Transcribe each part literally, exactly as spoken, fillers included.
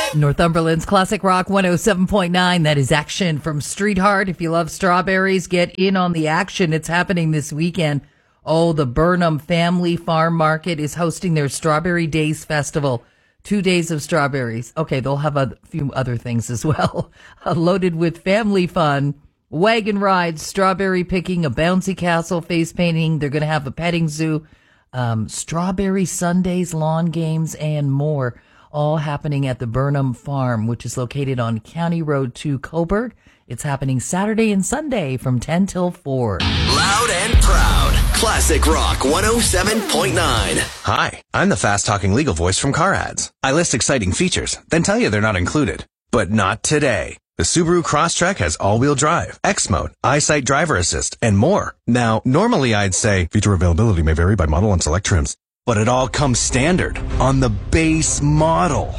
Northumberland's Classic Rock one oh seven point nine. That is action from Street Heart. If you love strawberries, get in on the action. It's happening this weekend. Oh, the Burnham Family Farm Market is hosting their Strawberry Days Festival. Two days of strawberries. Okay, they'll have a few other things as well. Loaded with family fun, wagon rides, strawberry picking, a bouncy castle, face painting. They're going to have a petting zoo, um, strawberry sundaes, lawn games, and more. All happening at the Burnham Farm, which is located on County Road two, Coburg. It's happening Saturday and Sunday from ten till four. Loud and proud. Classic Rock one oh seven point nine. Hi, I'm the fast-talking legal voice from Car Ads. I list exciting features, then tell you they're not included. But not today. The Subaru Crosstrek has all-wheel drive, X-Mode, EyeSight driver assist, and more. Now, normally I'd say feature availability may vary by model and select trims. But it all comes standard on the base model.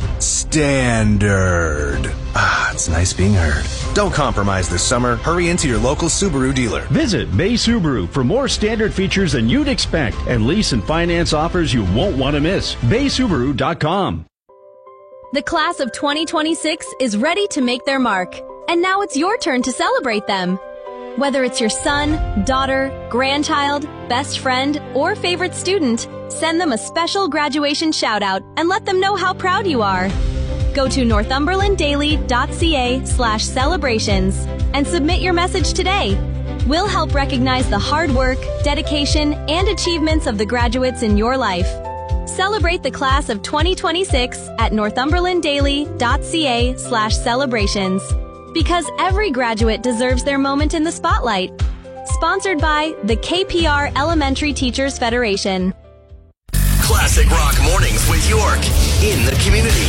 Standard. Ah, it's nice being heard. Don't compromise this summer. Hurry into your local Subaru dealer. Visit Bay Subaru for more standard features than you'd expect and lease and finance offers you won't want to miss. bay subaru dot com. The class of twenty twenty-six is ready to make their mark, and now it's your turn to celebrate them. Whether it's your son, daughter, grandchild, best friend, or favorite student, send them a special graduation shout-out and let them know how proud you are. Go to northumberlanddaily.ca slash celebrations and submit your message today. We'll help recognize the hard work, dedication, and achievements of the graduates in your life. Celebrate the class of twenty twenty-six at northumberlanddaily.ca slash celebrations. Because every graduate deserves their moment in the spotlight. Sponsored by the K P R Elementary Teachers Federation. Classic Rock Mornings with York in the community.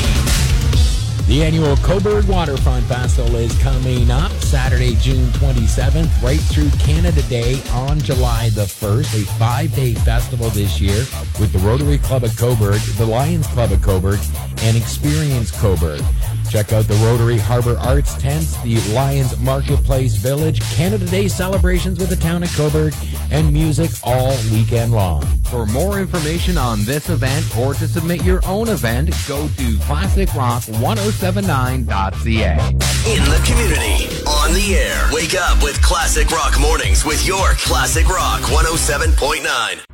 The annual Coburg Waterfront Festival is coming up Saturday, June twenty-seventh, right through Canada Day on July the first. A five-day festival this year with the Rotary Club of Coburg, the Lions Club of Coburg, and Experience Coburg. Check out the Rotary Harbor Arts tents, the Lions Marketplace Village, Canada Day celebrations with the town of Coburg, and music all weekend long. For more information on this event or to submit your own event, go to classic rock ten seventy-nine dot c a. In the community, on the air. Wake up with Classic Rock Mornings with York. Classic Rock one oh seven point nine.